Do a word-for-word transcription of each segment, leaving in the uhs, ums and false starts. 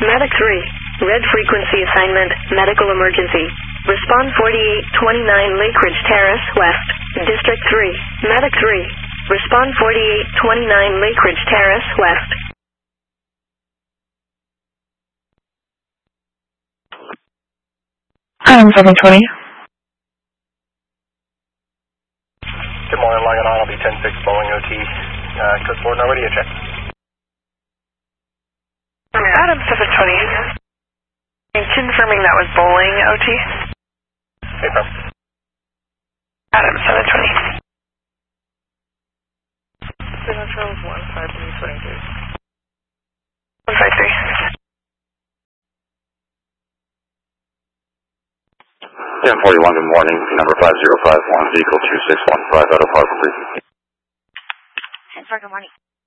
Medic three. Red frequency assignment, medical emergency. Respond forty-eight twenty-nine Lake Ridge Terrace, West. District three. Medic three. Respond forty-eight twenty-nine Lake Ridge Terrace, West. I'm seven twenty. Good morning, logging on. I'll be ten six Boeing O T. Uh, code four, now radio check. Adam seven twenty. Confirming that was bowling O T. Hey, bro. Adam seven twenty. Signature was one five three twenty-two. one five three. ten forty-one, good morning. Number five zero five one, vehicle two six one five out of Harvard three. ten four, good morning.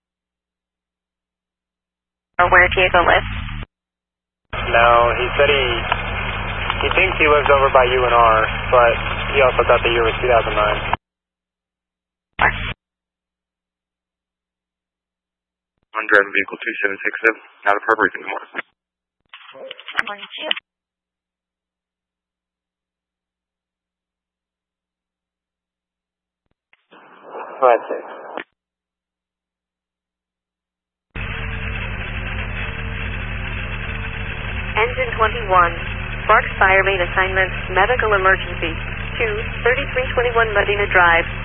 Or where Diego lives? No, he said he he thinks he lives over by U N R, but he also thought the year was two thousand nine. One driving vehicle two seven six seven, out of Harvard, good morning. Good morning to you. Five six. Engine twenty-one. Sparks Fire Main assignment, medical emergency. two thirty-three twenty-one Medina Drive.